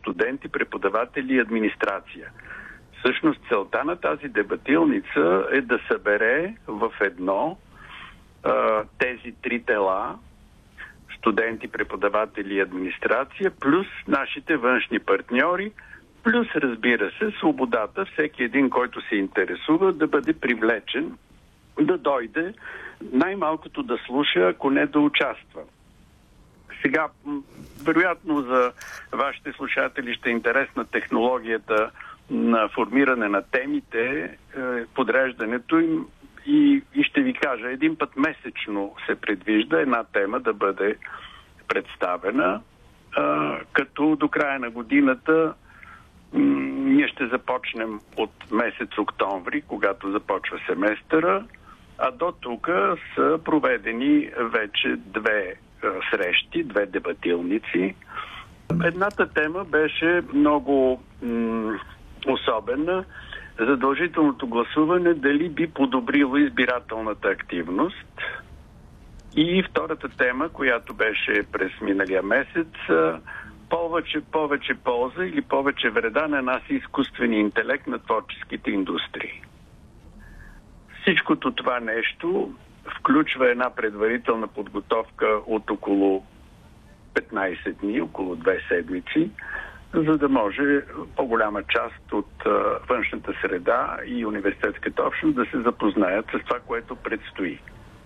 студенти, преподаватели и администрация. Всъщност целта на тази дебатилница е да събере в едно тези три тела: студенти, преподаватели и администрация, плюс нашите външни партньори, плюс, разбира се, свободата, всеки един, който се интересува, да бъде привлечен, да дойде, най-малкото да слуша, ако не да участва. Сега, вероятно за вашите слушатели ще е интересна технологията на формиране на темите, подреждането им, и ще ви кажа, един път месечно се предвижда една тема да бъде представена, като до края на годината ние ще започнем от месец октомври, когато започва семестъра, а до тук са проведени вече две срещи, две дебатилници. Едната тема беше много особена. Задължителното гласуване дали би подобрило избирателната активност. И втората тема, която беше през миналия месец, повече полза или повече вреда нанася изкуствения интелект на творческите индустрии. Всичкото това нещо включва една предварителна подготовка от около 15 дни, около 2 седмици, за да може по-голяма част от външната среда и университетската общност да се запознаят с това, което предстои.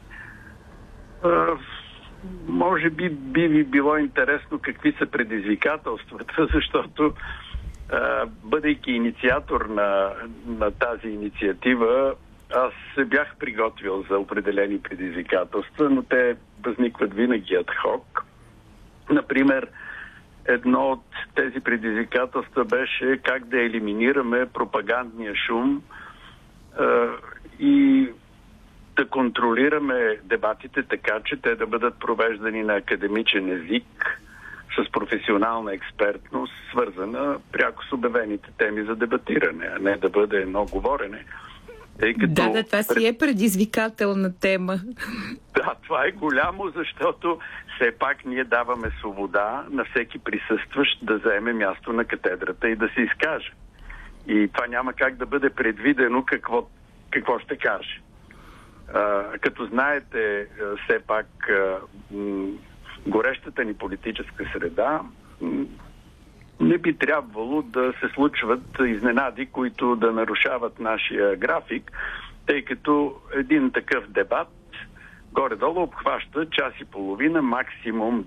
Може би ви било интересно какви са предизвикателствата, защото бъдейки инициатор на тази инициатива, аз се бях приготвил за определени предизвикателства, но те възникват винаги адхок. Например, едно от тези предизвикателства беше как да елиминираме пропагандния шум и да контролираме дебатите така, че те да бъдат провеждани на академичен език, с професионална експертност, свързана пряко с обявените теми за дебатиране, а не да бъде едно говорене. Да, това си е предизвикателна тема. Да, това е голямо, защото все пак ние даваме свобода на всеки присъстващ да заеме място на катедрата и да се изкаже. И това няма как да бъде предвидено какво ще каже. Като знаете, все пак горещата ни политическа среда не би трябвало да се случват изненади, които да нарушават нашия график, тъй като един такъв дебат горе-долу обхваща час и половина, максимум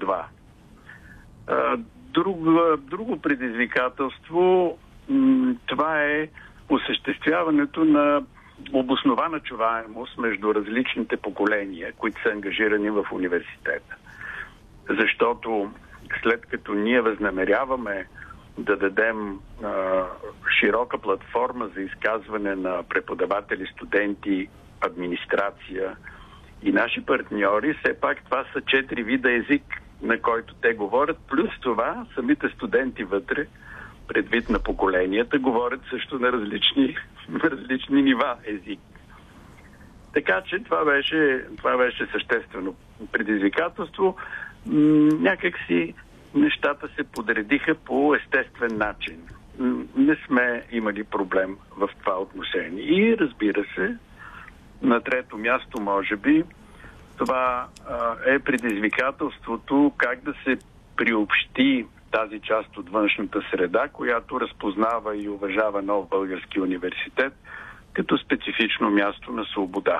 2. Друго предизвикателство, това е осъществяването на обоснована чуваемост между различните поколения, които са ангажирани в университета. Защото след като ние възнамеряваме да дадем широка платформа за изказване на преподаватели, студенти, администрация и наши партньори, все пак това са 4 вида език, на който те говорят, плюс това самите студенти вътре, предвид на поколенията, говорят също на различни нива език. Така че това беше съществено предизвикателство. Някак си нещата се подредиха по естествен начин. Не сме имали проблем в това отношение. И разбира се, на трето място, може би, това е предизвикателството как да се приобщи тази част от външната среда, която разпознава и уважава нов български университет като специфично място на свобода.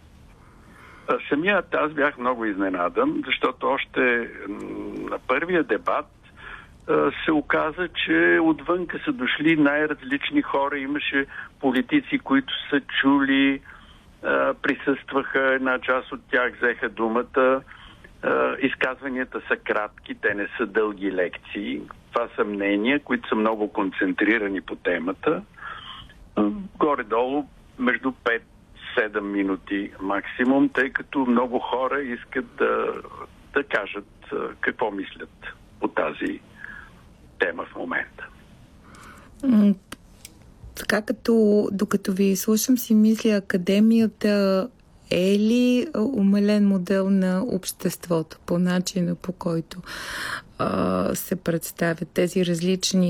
Самият аз бях много изненадан, защото още на първия дебат се оказа, че отвънка са дошли най-различни хора. Имаше политици, които са чули, присъстваха, една част от тях взеха думата. Изказванията са кратки, те не са дълги лекции. Това са мнения, които са много концентрирани по темата. Горе-долу между 5-7 минути максимум, тъй като много хора искат да кажат какво мислят по тази тема в момента. Така докато ви слушам, си мисля, академията е ли умален модел на обществото по начина, по който се представят тези различни